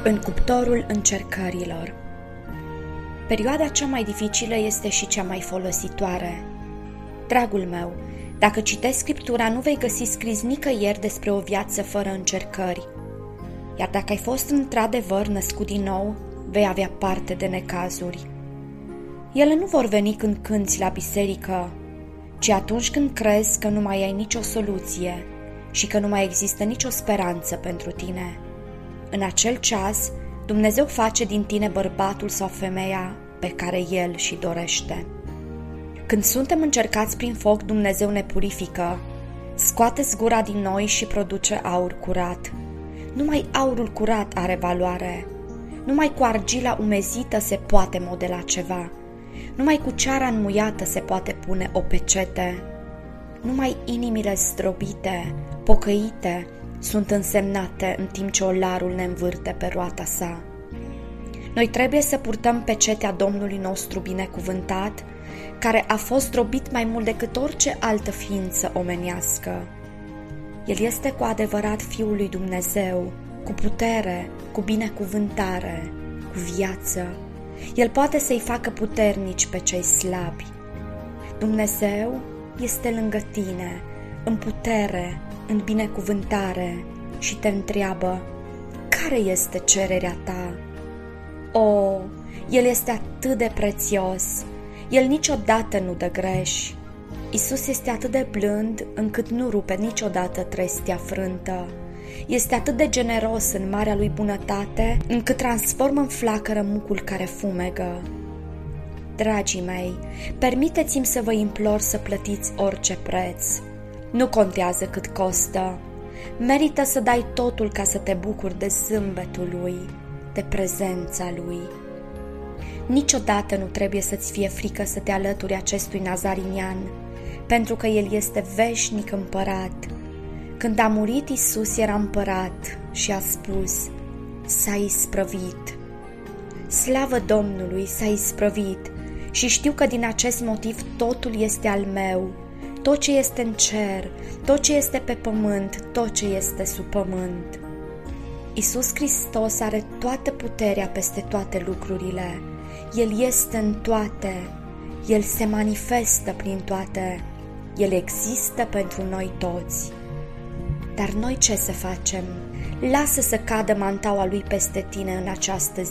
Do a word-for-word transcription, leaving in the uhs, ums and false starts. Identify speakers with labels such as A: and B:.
A: În cuptorul încercărilor. Perioada cea mai dificilă este și cea mai folositoare. Dragul meu, dacă citești Scriptura, nu vei găsi scris nicăieri despre o viață fără încercări. Iar dacă ai fost într-adevăr născut din nou, vei avea parte de necazuri. Ele nu vor veni când cânți la biserică, ci atunci când crezi că nu mai ai nicio soluție și că nu mai există nicio speranță pentru tine. În acel ceas, Dumnezeu face din tine bărbatul sau femeia pe care El și dorește. Când suntem încercați prin foc, Dumnezeu ne purifică, scoate zgura din noi și produce aur curat. Numai aurul curat are valoare. Numai cu argila umezită se poate modela ceva. Numai cu ceara înmuiată se poate pune o pecete. Numai inimile zdrobite, pocăite, sunt însemnate în timp ce olarul ne învârte pe roata sa. Noi trebuie să purtăm pecetea Domnului nostru binecuvântat, care a fost zdrobit mai mult decât orice altă ființă omenească. El este cu adevărat Fiul lui Dumnezeu, cu putere, cu binecuvântare, cu viață. El poate să-i facă puternici pe cei slabi. Dumnezeu este lângă tine, în putere, în binecuvântare și te întreabă: care este cererea ta? O, El este atât de prețios, El niciodată nu dă greș. Iisus este atât de blând încât nu rupe niciodată trestia frântă. Este atât de generos în marea lui bunătate încât transformă în flacără mucul care fumegă. Dragii mei, permiteți-mi să vă implor să plătiți orice preț. Nu contează cât costă. Merită să dai totul ca să te bucuri de zâmbetul Lui, de prezența Lui. Niciodată nu trebuie să-ți fie frică să te alături acestui nazarinian, pentru că El este veșnic împărat. Când a murit, Iisus era împărat și a spus: s-a isprăvit. Slavă Domnului, s-a isprăvit și știu că din acest motiv totul este al meu, tot ce este în cer, tot ce este pe pământ, tot ce este sub pământ. Iisus Hristos are toată puterea peste toate lucrurile. El este în toate. El se manifestă prin toate. El există pentru noi toți. Dar noi ce să facem? Lasă să cadă mantaua Lui peste tine în această zi.